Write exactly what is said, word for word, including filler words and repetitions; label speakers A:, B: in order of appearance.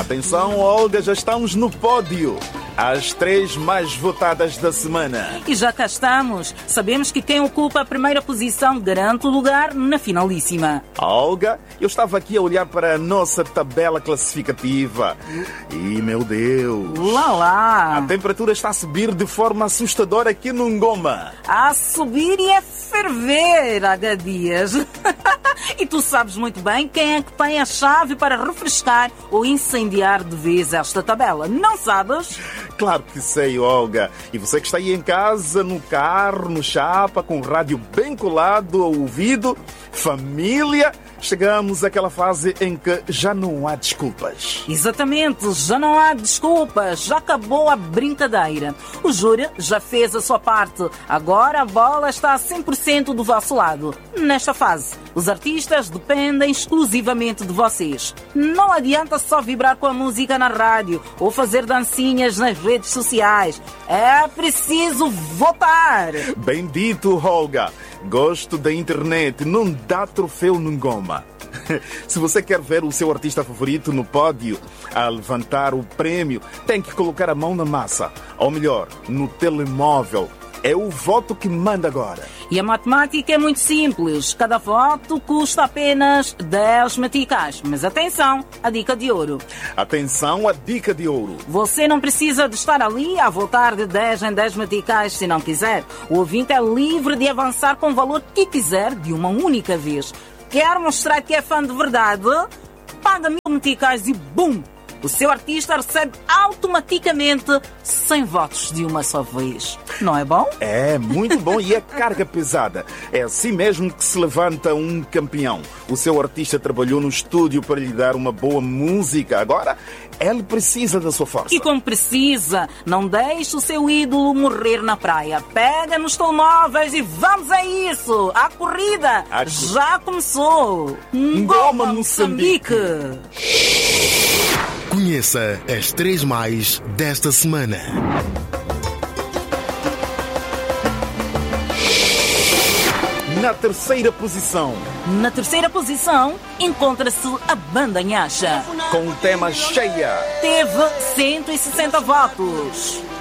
A: Atenção, Olga, já estamos no pódio. As três mais votadas da semana.
B: E já cá estamos. Sabemos que quem ocupa a primeira posição garante o lugar na finalíssima.
A: Olga, eu estava aqui a olhar para a nossa tabela classificativa. E, meu Deus...
B: Lá, lá.
A: A temperatura está a subir de forma assustadora aqui no Ngoma.
B: A subir e a ferver, H. Dias. E tu sabes muito bem quem é que tem a chave para refrescar ou incendiar de vez esta tabela. Não sabes?
A: Claro que sei, Olga. E você que está aí em casa, no carro, no chapa, com o rádio bem colado ao ouvido, família, chegamos àquela fase em que já não há desculpas.
B: Exatamente, já não há desculpas, já acabou a brincadeira. O júri já fez a sua parte, agora a bola está a cem por cento do vosso lado. Nesta fase, os artistas dependem exclusivamente de vocês. Não adianta só vibrar com a música na rádio ou fazer dancinhas nas redes sociais. É preciso votar!
A: Bem dito, Olga. Gosto da internet, não dá troféu no Ngoma. Se você quer ver o seu artista favorito no pódio a levantar o prêmio, tem que colocar a mão na massa. Ou melhor, no telemóvel. É o voto que manda agora.
B: E a matemática é muito simples. Cada voto custa apenas dez meticais. Mas atenção, a dica de ouro.
A: Atenção, a dica de ouro.
B: Você não precisa de estar ali a votar de dez em dez meticais se não quiser. O ouvinte é livre de avançar com o valor que quiser de uma única vez. Quer mostrar que é fã de verdade? Paga mil meticais e bum! O seu artista recebe automaticamente cem votos de uma só vez. Não é bom?
A: É, muito bom e é carga pesada. É assim mesmo que se levanta um campeão. O seu artista trabalhou no estúdio para lhe dar uma boa música. Agora, ele precisa da sua força.
B: E como precisa, não deixe o seu ídolo morrer na praia. Pega nos telemóveis e vamos a isso! A corrida a... já começou! Ngoma, Moçambique!
C: Conheça as três mais desta semana.
A: Na terceira posição.
B: Na terceira posição encontra-se a Banda Nhaxa.
A: Com o tema Cheia.
B: Teve cento e sessenta votos.